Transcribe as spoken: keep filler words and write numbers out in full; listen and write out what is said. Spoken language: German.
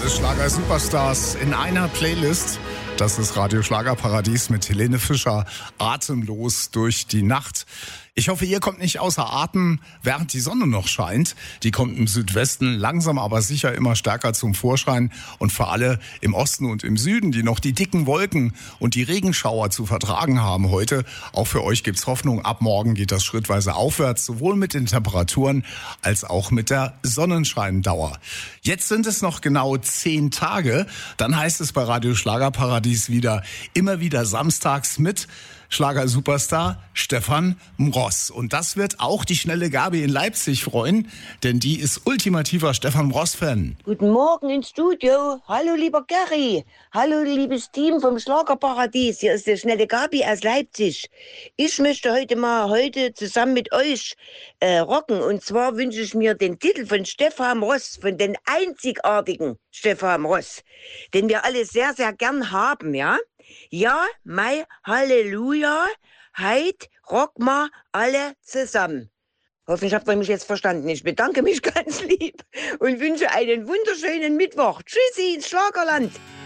Schlager-Superstars in einer Playlist. Das ist Radio Schlagerparadies mit Helene Fischer, Atemlos durch die Nacht. Ich hoffe, ihr kommt nicht außer Atem, während die Sonne noch scheint. Die kommt im Südwesten langsam aber sicher immer stärker zum Vorschein. Und für alle im Osten und im Süden, die noch die dicken Wolken und die Regenschauer zu vertragen haben heute, auch für euch gibt's Hoffnung. Ab morgen geht das schrittweise aufwärts, sowohl mit den Temperaturen als auch mit der Sonnenscheindauer. Jetzt sind es noch genau zehn Tage. Dann heißt es bei Radio Schlagerparadies wieder, immer wieder samstags mit Schlager-Superstar Stefan Mross. Und das wird auch die schnelle Gabi in Leipzig freuen, denn die ist ultimativer Stefan Mross-Fan. Guten Morgen ins Studio. Hallo lieber Gary. Hallo liebes Team vom Schlagerparadies. Hier ist die schnelle Gabi aus Leipzig. Ich möchte heute mal heute zusammen mit euch äh, rocken. Und zwar wünsche ich mir den Titel von Stefan Mross, von den einzigartigen Stefan Mross, den wir alle sehr, sehr gern haben, ja? Ja, mei Halleluja, heit rock mal alle zusammen. Hoffentlich habt ihr mich jetzt verstanden. Ich bedanke mich ganz lieb und wünsche einen wunderschönen Mittwoch. Tschüssi ins Schlagerland.